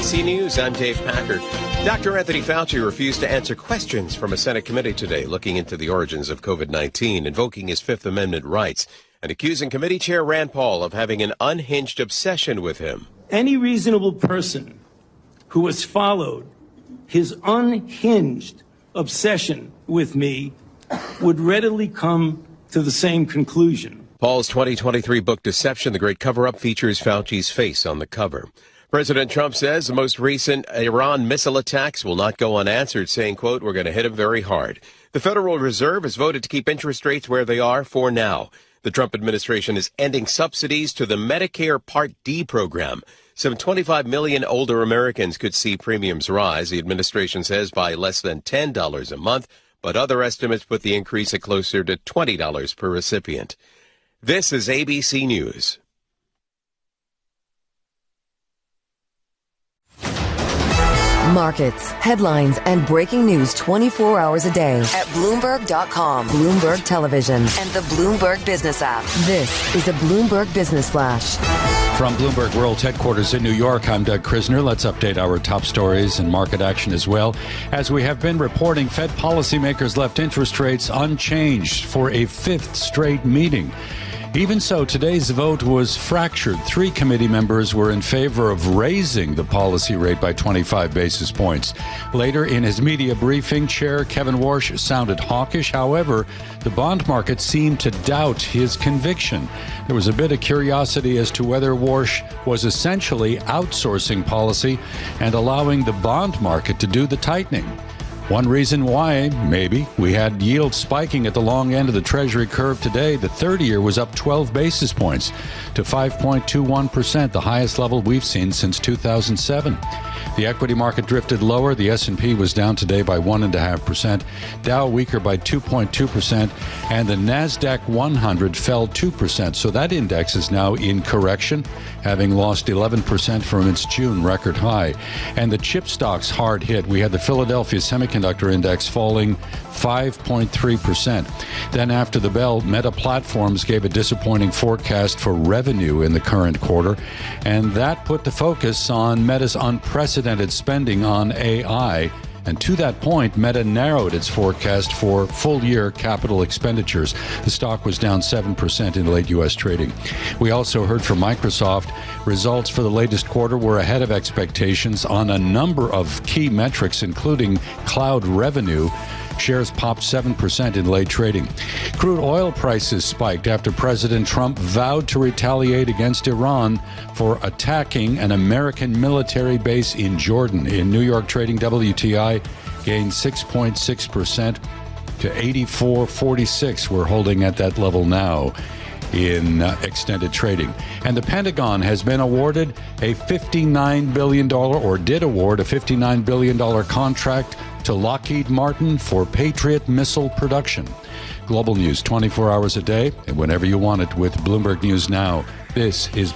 ABC News, I'm Dave Packard. Dr. Anthony Fauci refused to answer questions from a Senate committee today looking into the origins of COVID-19, invoking his Fifth Amendment rights, and accusing committee chair Rand Paul of having an unhinged obsession with him. Any reasonable person who has followed his unhinged obsession with me would readily come to the same conclusion. Paul's 2023 book, Deception, The Great Cover-Up, features Fauci's face on the cover. President Trump says the most recent Iran missile attacks will not go unanswered, saying, quote, we're going to hit them very hard. The Federal Reserve has voted to keep interest rates where they are for now. The Trump administration is ending subsidies to the Medicare Part D program. Some 25 million older Americans could see premiums rise, the administration says, by less than $10 a month, but other estimates put the increase at closer to $20 per recipient. This is ABC News. Markets, headlines, and breaking news 24 hours a day at Bloomberg.com, Bloomberg Television, and the Bloomberg Business app. This is a Bloomberg Business Flash. From Bloomberg World Headquarters in New York, I'm Doug Krisner. Let's update our top stories and market action as well. As we have been reporting, Fed policymakers left interest rates unchanged for a fifth straight meeting. Even so, today's vote was fractured. 3 committee members were in favor of raising the policy rate by 25 basis points. Later in his media briefing, Chair Kevin Warsh sounded hawkish. However, the bond market seemed to doubt his conviction. There was a bit of curiosity as to whether Warsh was essentially outsourcing policy and allowing the bond market to do the tightening. One reason why, maybe, we had yields spiking at the long end of the Treasury curve today. The 30-year was up 12 basis points to 5.21%, the highest level we've seen since 2007. The equity market drifted lower. The S&P was down today by 1.5%, Dow weaker by 2.2%, and the NASDAQ 100 fell 2%. So that index is now in correction, having lost 11% from its June record high. And the chip stocks hard hit. We had the Philadelphia Semiconductor Index falling 5.3%. Then after the bell, Meta Platforms gave a disappointing forecast for revenue in the current quarter, and that put the focus on Meta's unprecedented spending on AI. And to that point, Meta narrowed its forecast for full-year capital expenditures. The stock was down 7% in late U.S. trading. We also heard from Microsoft. Results for the latest quarter were ahead of expectations on a number of key metrics, including cloud revenue. Shares popped 7% in late trading. Crude oil prices spiked after President Trump vowed to retaliate against Iran for attacking an American military base in Jordan. In New York trading, WTI gained 6.6% to 84.46. We're holding at that level now in extended trading. And the Pentagon has been awarded a $59 billion, or did award a $59 billion contract to Lockheed Martin for Patriot missile production. Global news 24 hours a day and whenever you want it with Bloomberg News Now. This is